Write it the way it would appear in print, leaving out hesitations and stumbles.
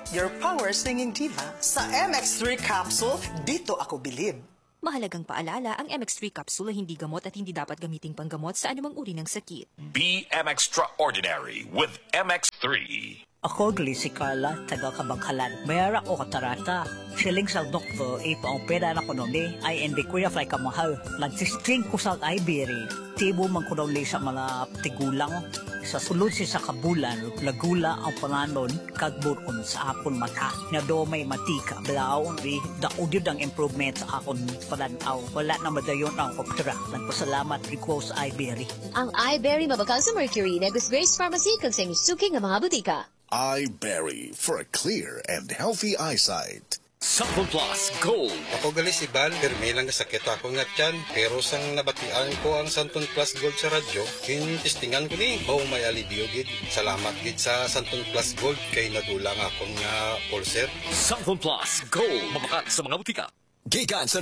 your power singing diva. Sa MX3 capsule, dito ako bilib. Mahalagang paalala, ang MX3 capsule ay hindi gamot at hindi dapat gamiting panggamot sa anumang uri ng sakit. Be Extraordinary with MX3. Ako, gali si Carla, taga Kabangkalan. Mayara ko katarata. Siling sa doktor, ipaong pera na ko nun ay hindi ko ya fly kamahal. Nagsisting ko sa Ibery. Tibo man ko daw sa mga tigulang. Sa sulod siya sa kabulan, nagula ang panganon, kagburon sa akon mata. Na do may matika, blaon, daudid ang improvement sa akon pananaw. Wala na madayon ang opera. Nagpasalamat ko sa Ibery. Ang Ibery mabakal sa Mercury, Negus Grace Pharmacy, kag sa inyong suking ng mga butika. iBerry for a clear and healthy eyesight. Sample Plus Gold. Ako gali si Bal, pirmi lang sakit ako nga tiyan. Pero sang nabatian ko ang Santon Plus Gold sa radyo, kinistingan ko ni, may alibyo gid. Salamat gid sa Santon Plus Gold kay nadulang akong nga ulcer. Sample Plus Gold. Mabakat sa mga butika. Gigan sa